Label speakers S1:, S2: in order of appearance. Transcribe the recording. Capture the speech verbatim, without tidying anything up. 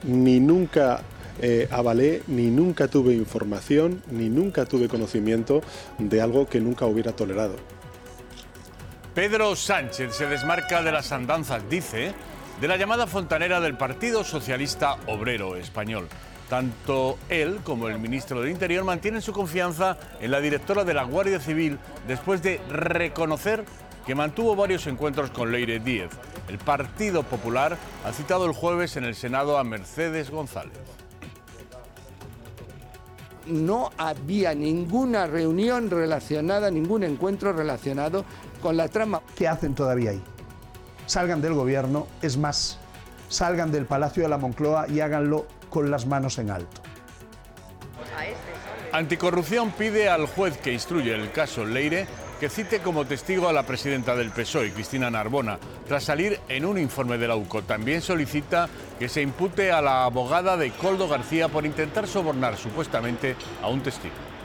S1: ni nunca eh, avalé, ni nunca tuve información, ni nunca tuve conocimiento de algo que nunca hubiera tolerado.
S2: Pedro Sánchez se desmarca de las andanzas, dice, de la llamada fontanera del Partido Socialista Obrero Español. Tanto él como el ministro del Interior mantienen su confianza en la directora de la Guardia Civil después de reconocer que mantuvo varios encuentros con Leire Díez. El Partido Popular ha citado el jueves en el Senado a Mercedes González.
S3: No había ninguna reunión relacionada, ningún encuentro relacionado con la trama.
S4: ¿Qué hacen todavía ahí? Salgan del gobierno, es más, salgan del Palacio de la Moncloa y háganlo con las manos en alto.
S2: Anticorrupción pide al juez que instruye el caso Leire que cite como testigo a la presidenta del P S O E, Cristina Narbona, tras salir en un informe de la U C O. También solicita que se impute a la abogada de Koldo García por intentar sobornar supuestamente a un testigo.